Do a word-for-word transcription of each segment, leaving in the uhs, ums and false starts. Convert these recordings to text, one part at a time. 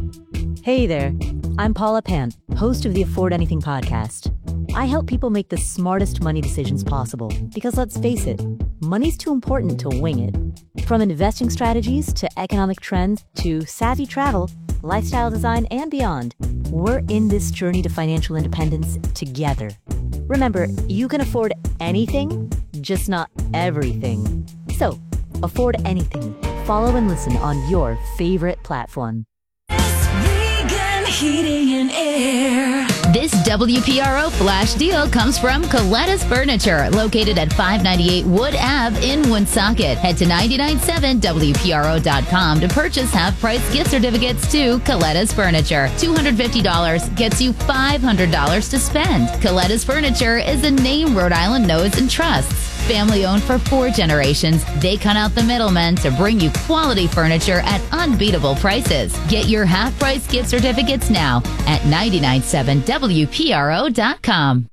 Hey there, I'm Paula Pant, host of the Afford Anything podcast. I help people make the smartest money decisions possible because, let's face it, money's too important to wing it. From investing strategies to economic trends to savvy travel, lifestyle design, and beyond, we're in this journey to financial independence together. Remember, you can afford anything, just not everything. So, afford anything. Follow and listen on your favorite platform. Vegan heating and air. This W P R O flash deal comes from Coletta's Furniture, located at five ninety-eight Wood Avenue in Woonsocket. Head to nine nine seven W P R O dot com to purchase half-price gift certificates to Coletta's Furniture. two hundred fifty dollars gets you five hundred dollars to spend. Coletta's Furniture is a name Rhode Island knows and trusts. Family owned for four generations, they cut out the middlemen to bring you quality furniture at unbeatable prices. Get your half-price gift certificates now at nine nine seven W P R O dot com.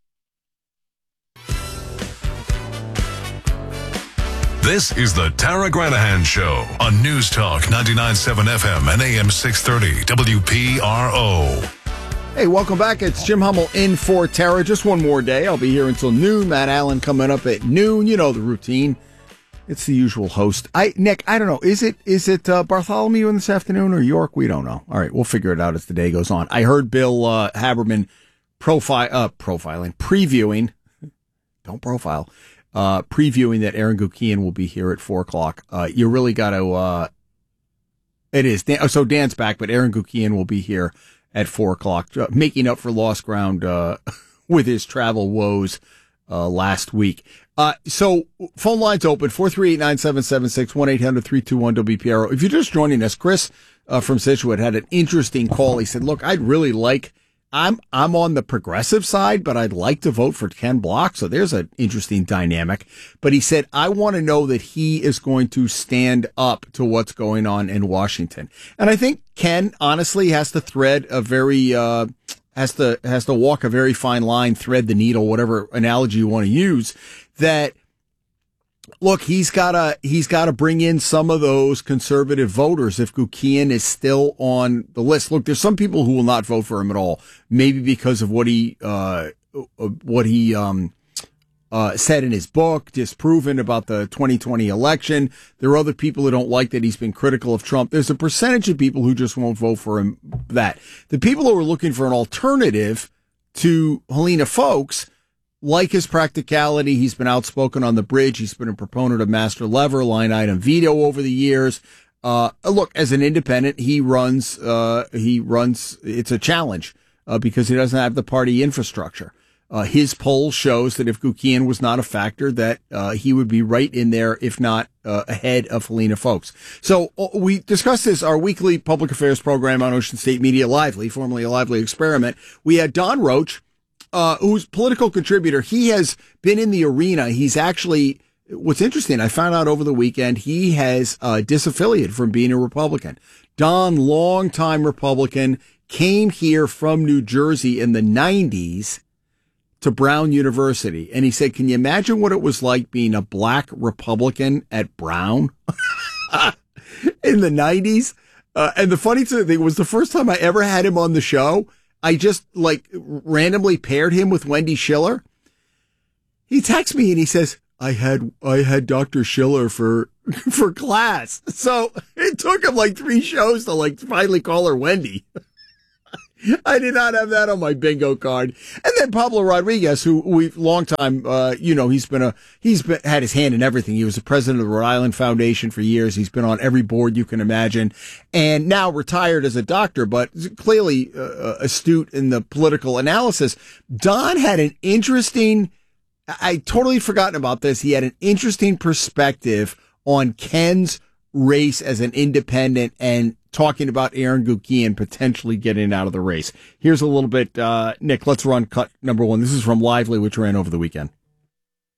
This is the Tara Granahan Show on News Talk ninety-nine point seven F M and A M six thirty W P R O. Hey, welcome back. It's Jim Hummel in for Tara. Just one more day. I'll be here until noon. Matt Allen coming up at noon. You know the routine. It's the usual host. I Nick, I don't know. Is it is it uh, Bartholomew in this afternoon or York? We don't know. All right, we'll figure it out as the day goes on. I heard Bill uh, Haberman profi- uh, profiling, previewing, don't profile, uh, previewing that Aaron Gukian will be here at four o'clock. Uh, you really got to, uh, it is. Dan, so Dan's back, but Aaron Gukian will be here at four o'clock, uh, making up for lost ground uh, with his travel woes uh, last week. Uh, so phone lines open, four three eight, nine seven seven six, one eight hundred, three two one W P R O. If you're just joining us, Chris uh, from Scituate had an interesting call. He said, look, I'd really like, I'm I'm on the progressive side, but I'd like to vote for Ken Block. So there's an interesting dynamic. But he said, I want to know that he is going to stand up to what's going on in Washington. And I think Ken, honestly, has to thread a very, uh, has to, has to walk a very fine line, thread the needle, whatever analogy you want to use, that, look, he's got to he's got to bring in some of those conservative voters if Gukian is still on the list. Look, there's some people who will not vote for him at all, maybe because of what he uh, what he um, uh, said in his book, disproven about the twenty twenty election. There are other people who don't like that he's been critical of Trump. There's a percentage of people who just won't vote for him. That the people who are looking for an alternative to Helena Foulkes like his practicality. He's been outspoken on the bridge. He's been a proponent of master lever, line item veto over the years. Uh, look, as an independent, he runs, uh, he runs, it's a challenge, uh, because he doesn't have the party infrastructure. Uh, his poll shows that if Gukian was not a factor, that, uh, he would be right in there, if not, uh, ahead of Helena Foulkes. So uh, we discussed this, our weekly public affairs program on Ocean State Media Lively, formerly a Lively Experiment. We had Don Roach, Uh, who's political contributor. He has been in the arena. He's actually, what's interesting, I found out over the weekend, he has uh, disaffiliated from being a Republican. Don, longtime Republican, came here from New Jersey in the nineties to Brown University. And he said, can you imagine what it was like being a black Republican at Brown in the nineties? Uh, and the funny thing was the first time I ever had him on the show, I just like randomly paired him with Wendy Schiller. He texts me and he says, I had, I had Doctor Schiller for, for class. So it took him like three shows to like finally call her Wendy. I did not have that on my bingo card. And then Pablo Rodriguez, who we've long time, uh, you know, he's been a, he's been, had his hand in everything. He was the president of the Rhode Island Foundation for years. He's been on every board you can imagine, and now retired as a doctor, but clearly uh, astute in the political analysis. Don had an interesting, I totally forgotten about this. He had an interesting perspective on Ken's race as an independent and talking about Aaron Gukian potentially getting out of the race. Here's a little bit, uh, Nick, let's run cut number one. This is from Lively, which ran over the weekend.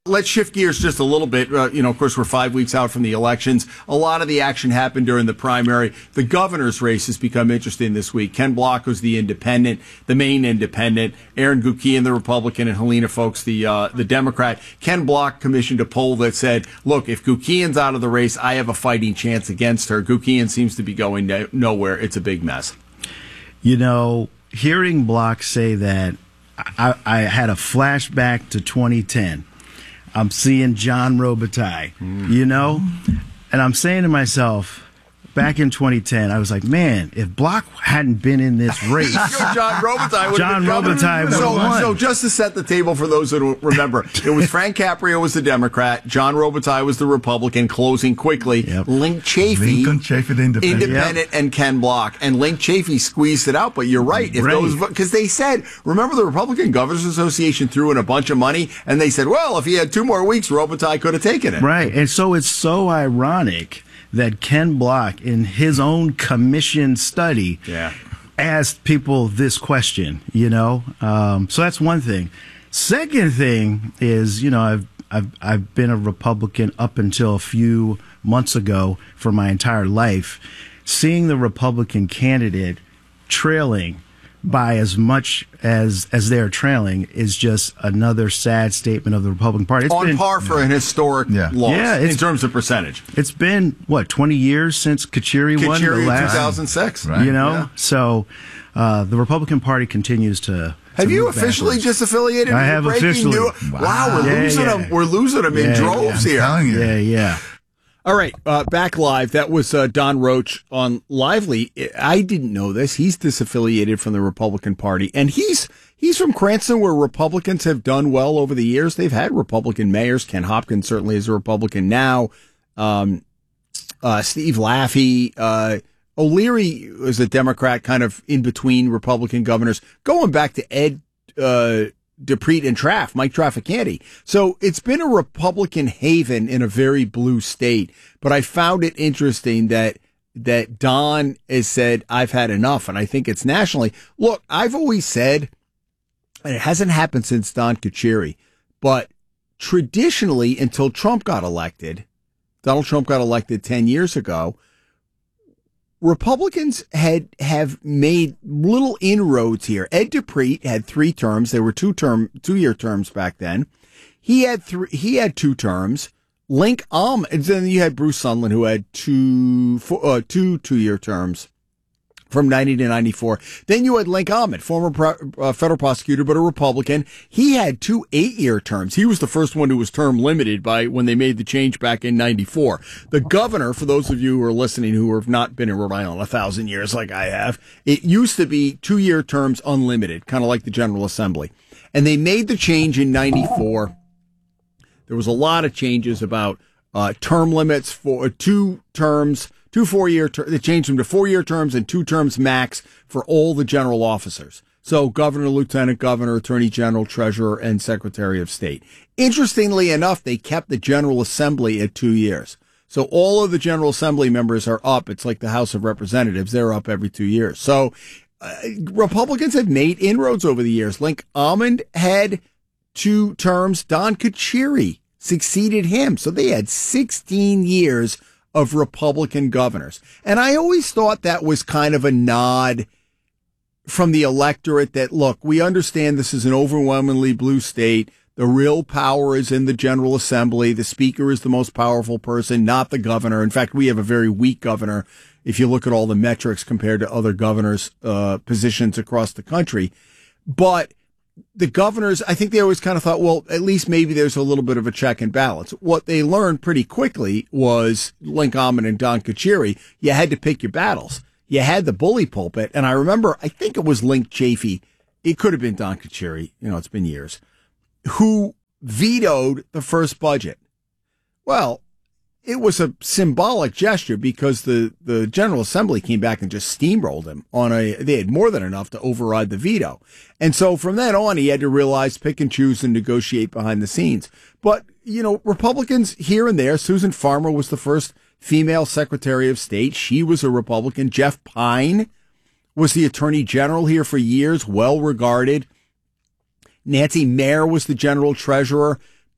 let's shift gears just a little bit. Uh, you know, of course, we're five weeks out from the elections. A lot of the action happened during the primary. The governor's race has become interesting this week. Ken Block was the independent, the main independent. Aaron Guckian, the Republican, and Helena Foulkes, the uh, the Democrat. Ken Block commissioned a poll that said, look, if Guckian's out of the race, I have a fighting chance against her. Guckian seems to be going no- nowhere. It's a big mess. You know, hearing Block say that, I, I had a flashback to twenty ten. I'm seeing John Robitaille, mm. you know, and I'm saying to myself, back in twenty ten, I was like, man, if Block hadn't been in this race, John Robitaille would John have been Robitaille would so, have won. So just to set the table for those who don't remember, it was Frank Caprio was the Democrat, John Robitaille was the Republican, closing quickly. Yep. Link Chafee, Lincoln Chafee, the independent, independent yep. and Ken Block, and Link Chafee squeezed it out. But you're right, if right. those because they said, remember the Republican Governors Association threw in a bunch of money, and they said, well, if he had two more weeks, Robitaille could have taken it. Right, and so it's so ironic that Ken Block, in his own commission study, yeah. asked people this question, you know? Um, so that's one thing. Second thing is, you know, I've, I've, I've been a Republican up until a few months ago for my entire life. Seeing the Republican candidate trailing by as much as as they're trailing is just another sad statement of the Republican Party. It's on been, par for an historic yeah. loss yeah, in terms of percentage. It's been, what, twenty years since Kachiri won the Kachiri in last, two thousand six. Right. you know? Yeah. So uh, the Republican Party continues to Have to you move officially backwards. disaffiliated? I have Breaking officially. New- wow. Wow. we're Yeah, losing yeah. them. We're losing them in Yeah, droves I'm here. telling you. Yeah, yeah. All right, uh, back live. That was uh, Don Roach on Lively. I didn't know this. He's disaffiliated from the Republican Party, and he's he's from Cranston, where Republicans have done well over the years. They've had Republican mayors. Ken Hopkins certainly is a Republican now. Um, uh, Steve Laffey, uh, O'Leary was a Democrat, kind of in between Republican governors, going back to Ed uh, DePreet and Traff, Mike Trafficante. So it's been a Republican haven in a very blue state. But I found it interesting that that Don has said, I've had enough. And I think it's nationally. Look, I've always said, and it hasn't happened since Don Kachiri, but traditionally, until Trump got elected, Donald Trump got elected ten years ago, Republicans had have made little inroads here. Ed DePreet had three terms. There were two term, two year terms back then. He had three. He had two terms. Link Um, and then you had Bruce Sunland, who had two, four, uh, two two year terms from ninety to ninety-four. Then you had Link Ahmed, former pro, uh, federal prosecutor, but a Republican. He had two eight-year terms. He was the first one who was term limited by when they made the change back in ninety-four. The governor, for those of you who are listening who have not been in Rhode Island a thousand years like I have, it used to be two-year terms unlimited, kind of like the General Assembly. And they made the change in ninety-four. There was a lot of changes about uh, term limits for two terms. Two four-year terms. They changed them to four-year terms and two terms max for all the general officers. So governor, lieutenant governor, attorney general, treasurer, and secretary of state. Interestingly enough, they kept the General Assembly at two years. So all of the General Assembly members are up. It's like the House of Representatives. They're up every two years. So uh, Republicans have made inroads over the years. Link Ahmed had two terms. Don Kachiri succeeded him. So they had sixteen years of Republican governors. And I always thought that was kind of a nod from the electorate that, look, we understand this is an overwhelmingly blue state. The real power is in the General Assembly. The Speaker is the most powerful person, not the governor. In fact, we have a very weak governor if you look at all the metrics compared to other governors' uh, positions across the country. But the governors, I think they always kind of thought, well, at least maybe there's a little bit of a check and balance. What they learned pretty quickly was Link Ahmed and Don Kachiri, you had to pick your battles. You had the bully pulpit. And I remember, I think it was Link Chafee. It could have been Don Kachiri. You know, it's been years, who vetoed the first budget. Well, it was a symbolic gesture because the, the General Assembly came back and just steamrolled him on a, they had more than enough to override the veto. And so from then on, he had to realize, pick and choose and negotiate behind the scenes. But, you know, Republicans here and there, Susan Farmer was the first female Secretary of State. She was a Republican. Jeff Pine was the Attorney General here for years, well regarded. Nancy Mayer was the General Treasurer.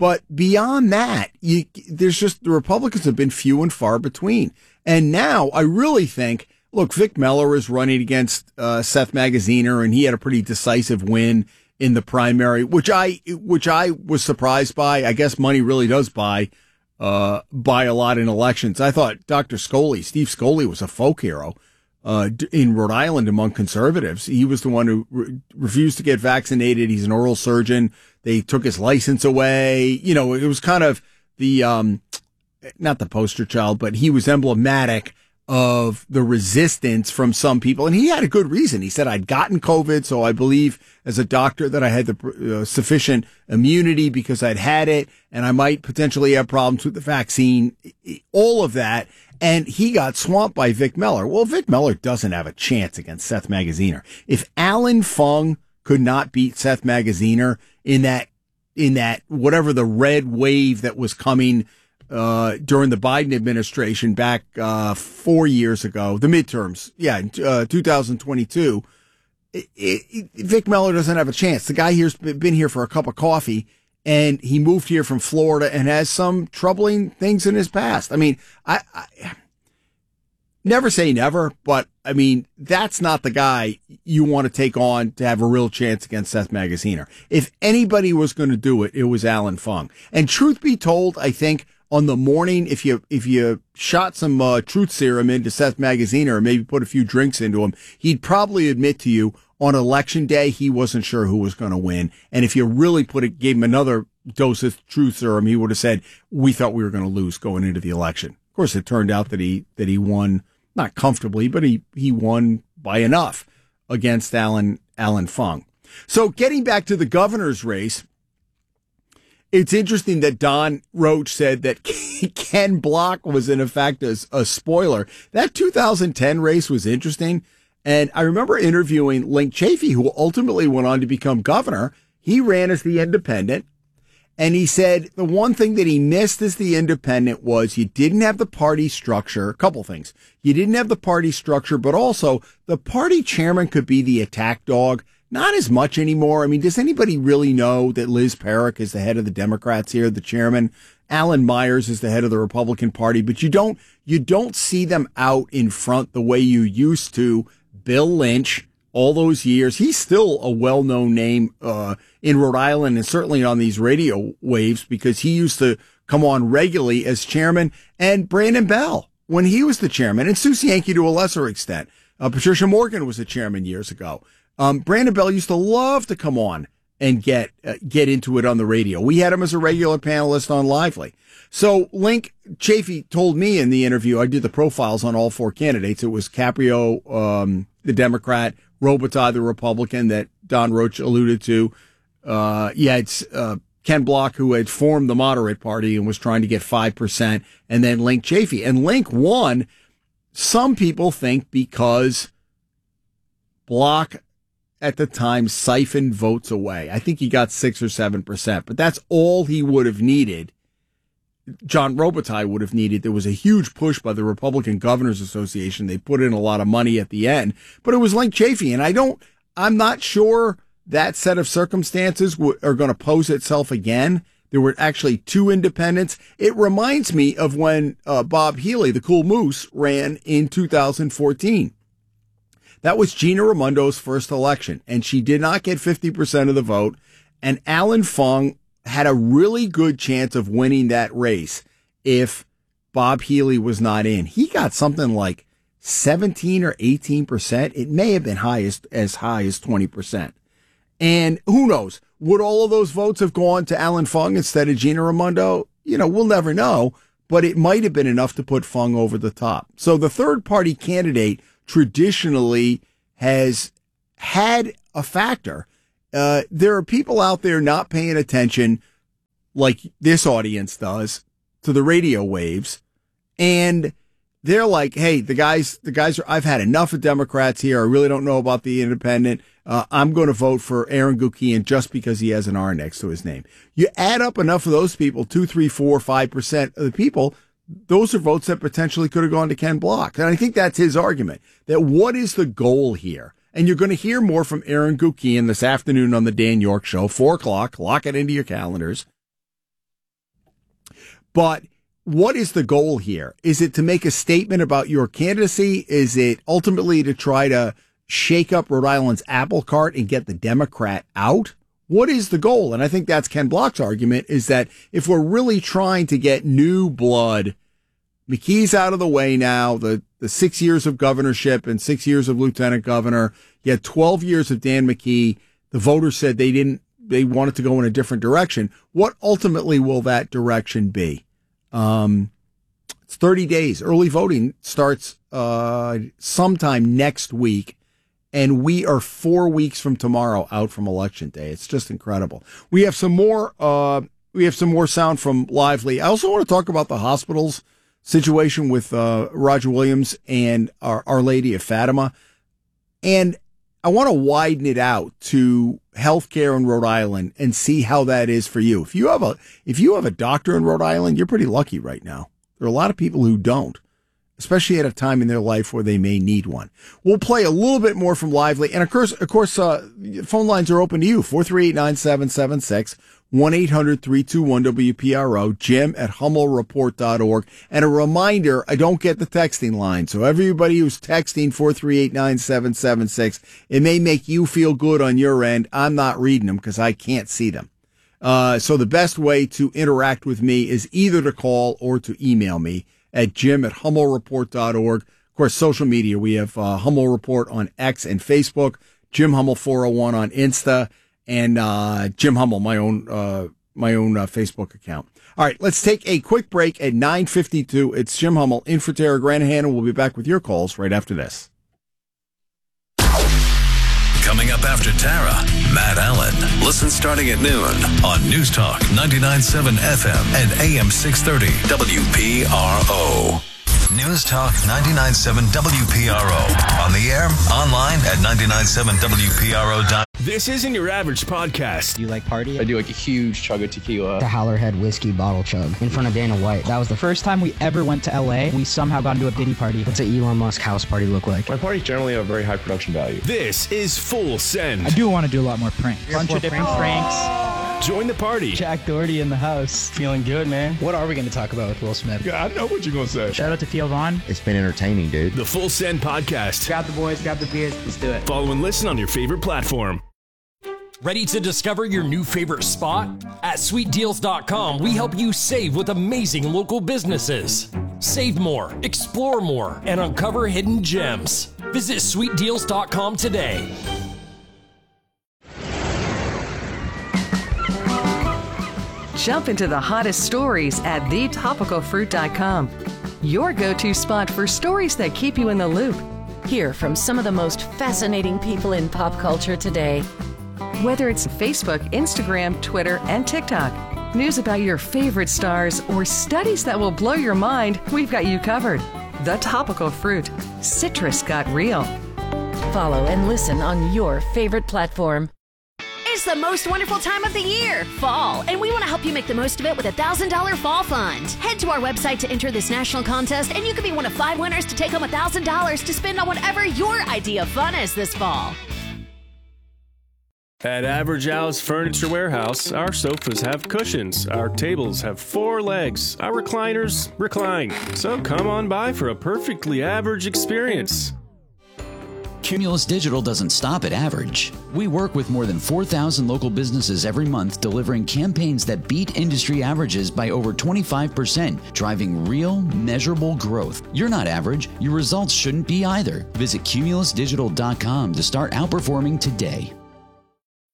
But beyond that, you, there's just the Republicans have been few and far between. And now I really think, look, Vic Meller is running against uh, Seth Magaziner, and he had a pretty decisive win in the primary, which I which I was surprised by. I guess money really does buy uh, buy a lot in elections. I thought Doctor Scully, Steve Scully, was a folk hero uh, in Rhode Island among conservatives. He was the one who re- refused to get vaccinated. He's an oral surgeon. They took his license away. You know, it was kind of the, um, not the poster child, but he was emblematic of the resistance from some people. And he had a good reason. He said, I'd gotten COVID, so I believe as a doctor that I had the uh, sufficient immunity because I'd had it, and I might potentially have problems with the vaccine, all of that. And he got swamped by Vic Meller. Well, Vic Meller doesn't have a chance against Seth Magaziner. If Alan Fung could not beat Seth Magaziner in that, in that, whatever the red wave that was coming, uh, during the Biden administration back, uh, four years ago, the midterms. Yeah. Uh, two thousand twenty-two. It, it, Vic Meller doesn't have a chance. The guy here's been here for a cup of coffee, and he moved here from Florida and has some troubling things in his past. I mean, I, I never say never, but I mean, that's not the guy you want to take on to have a real chance against Seth Magaziner. If anybody was going to do it, it was Alan Fung. And truth be told, I think on the morning, if you, if you shot some uh, truth serum into Seth Magaziner or maybe put a few drinks into him, he'd probably admit to you on election day, he wasn't sure who was going to win. And if you really put it, gave him another dose of truth serum, he would have said, we thought we were going to lose going into the election. Of course, it turned out that he, that he won. Not comfortably, but he, he won by enough against Alan, Alan Fung. So getting back to the governor's race, it's interesting that Don Roach said that Ken Block was in effect a, a spoiler. That two thousand ten race was interesting. And I remember interviewing Link Chafee, who ultimately went on to become governor. He ran as the independent. And he said the one thing that he missed as the independent was you didn't have the party structure. A couple things. You didn't have the party structure, but also the party chairman could be the attack dog. Not as much anymore. I mean, does anybody really know that Liz Parrick is the head of the Democrats here, the chairman? Alan Myers is the head of the Republican Party, but you don't, you don't see them out in front the way you used to. Bill Lynch, all those years, he's still a well-known name, uh, in Rhode Island and certainly on these radio waves because he used to come on regularly as chairman, and Brandon Bell when he was the chairman, and Susie Yankee to a lesser extent. Uh, Patricia Morgan was the chairman years ago. Um, Brandon Bell used to love to come on and get, uh, get into it on the radio. We had him as a regular panelist on Lively. So Link Chafee told me in the interview, I did the profiles on all four candidates. It was Caprio, um, the Democrat, Robitaille, the Republican that Don Roach alluded to. Uh, yeah, it's, uh, Ken Block, who had formed the moderate party and was trying to get five percent, and then Link Chafee. And Link won, some people think, because Block at the time siphoned votes away. I think he got six or seven percent, but that's all he would have needed. John Robitaille would have needed. There was a huge push by the Republican Governors Association. They put in a lot of money at the end, but it was Link Chafee. And I don't, I'm not sure that set of circumstances w- are going to pose itself again. There were actually two independents. It reminds me of when uh, Bob Healy, the Cool Moose, ran in two thousand fourteen. That was Gina Raimondo's first election, and she did not get fifty percent of the vote. And Alan Fung had a really good chance of winning that race if Bob Healy was not in. He got something like seventeen or eighteen percent. It may have been high as, as high as twenty percent. And who knows? Would all of those votes have gone to Alan Fung instead of Gina Raimondo? You know, we'll never know, but it might have been enough to put Fung over the top. So the third party candidate traditionally has had a factor. Uh, there are people out there not paying attention like this audience does to the radio waves. And they're like, hey, the guys, the guys are, I've had enough of Democrats here. I really don't know about the independent. Uh, I'm going to vote for Aaron Guckian just because he has an R next to his name. You add up enough of those people, two, three, four, five percent of the people, those are votes that potentially could have gone to Ken Block. And I think that's his argument, that what is the goal here? And you're going to hear more from Aaron Guckian this afternoon on the Dan York Show, four o'clock. Lock it into your calendars. But what is the goal here? Is it to make a statement about your candidacy? Is it ultimately to try to shake up Rhode Island's apple cart and get the Democrat out? What is the goal? And I think that's Ken Block's argument, is that if we're really trying to get new blood, McKee's out of the way now, the, the six years of governorship and six years of lieutenant governor, you had twelve years of Dan McKee. The voters said they didn't, they wanted to go in a different direction. What ultimately will that direction be? Um, it's thirty days. Early voting starts, uh, sometime next week. And we are four weeks from tomorrow out from Election Day. It's just incredible. We have some more, uh, we have some more sound from Lively. I also want to talk about the hospitals situation with, uh, Roger Williams and our, Our Lady of Fatima. And I want to widen it out to healthcare in Rhode Island and see how that is for you. If you have a, if you have a doctor in Rhode Island, you're pretty lucky right now. There are a lot of people who don't, especially at a time in their life where they may need one. We'll play a little bit more from Lively. And of course, of course, uh, phone lines are open to you. four three eight, nine seven seven six, one eight hundred, three two one, W P R O, Jim at Hummel Report dot org. And a reminder, I don't get the texting line. So everybody who's texting four three eight, nine seven seven six, it may make you feel good on your end. I'm not reading them because I can't see them. Uh, so the best way to interact with me is either to call or to email me at Jim at Hummel Report dot org. Of course, social media, we have uh, Hummel Report on X and Facebook, Jim Hummel four oh one on Insta, and uh, Jim Hummel, my own uh, my own uh, Facebook account. All right, let's take a quick break at nine fifty-two. It's Jim Hummel in for Tara Granahan, and we'll be back with your calls right after this. Coming up after Tara, Matt Allen. Listen starting at noon on News Talk ninety-nine point seven F M and A M six thirty W P R O. News Talk ninety-nine point seven W P R O. On the air, online at nine nine seven W P R O dot com. This isn't your average podcast. Do you like party? I do like a huge chug of tequila. The Howlerhead whiskey bottle chug in front of Dana White. That was the first time we ever went to L A. We somehow got into a Diddy party. What's an Elon Musk house party look like? My parties generally have very high production value. This is Full Send. I do want to do a lot more pranks. A bunch of different pranks. Join the party. Jack Doherty in the house. Feeling good, man. What are we going to talk about with Will Smith? Yeah, I know what you're going to say. Shout out to Theo Vaughn. It's been entertaining, dude. The Full Send podcast. Grab the boys, grab the beers, let's do it. Follow and listen on your favorite platform. Ready to discover your new favorite spot? At sweet deals dot com, we help you save with amazing local businesses. Save more, explore more, and uncover hidden gems. Visit sweet deals dot com today. Jump into the hottest stories at the topical fruit dot com. Your go-to spot for stories that keep you in the loop. Hear from some of the most fascinating people in pop culture today. Whether it's Facebook, Instagram, Twitter, and TikTok, news about your favorite stars, or studies that will blow your mind, we've got you covered. The Topical Fruit. Citrus got real. Follow and listen on your favorite platform. It's the most wonderful time of the year, fall, and we want to help you make the most of it with a one thousand dollars Fall Fund. Head to our website to enter this national contest, and you could be one of five winners to take home one thousand dollars to spend on whatever your idea of fun is this fall. At Average Al's Furniture Warehouse, our sofas have cushions, our tables have four legs, our recliners recline. So come on by for a perfectly average experience. Cumulus Digital doesn't stop at average. We work with more than four thousand local businesses every month, delivering campaigns that beat industry averages by over twenty-five percent, driving real, measurable growth. You're not average. Your results shouldn't be either. Visit cumulus digital dot com to start outperforming today.